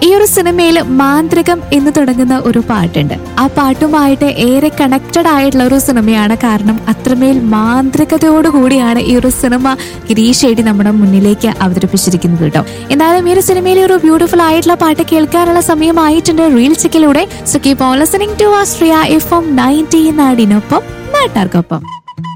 ഈ ഒരു സിനിമയിൽ മാന്ത്രികം എന്ന് തുടങ്ങുന്ന ഒരു പാട്ടുണ്ട്. ആ പാട്ടുമായിട്ട് ഏറെ കണക്റ്റഡ് ആയിട്ടുള്ള ഒരു സിനിമയാണ്. കാരണം അത്രമേൽ മാന്ത്രികതയോടുകൂടിയാണ് ഈ ഒരു സിനിമ ഗിരീഷ് ഏടി നമ്മുടെ മുന്നിലേക്ക് അവതരിപ്പിച്ചിരിക്കുന്നത് കേട്ടോ. എന്തായാലും ഈ ഒരു സിനിമയിലെ ഒരു ബ്യൂട്ടിഫുൾ ആയിട്ടുള്ള പാട്ട് കേൾക്കാനുള്ള സമയമായിട്ടുണ്ട് reel ചെക്കിലൂടെ. So keep on listening to Austria FM 90 നാടിനൊപ്പം നാട്ടാർക്കൊപ്പം.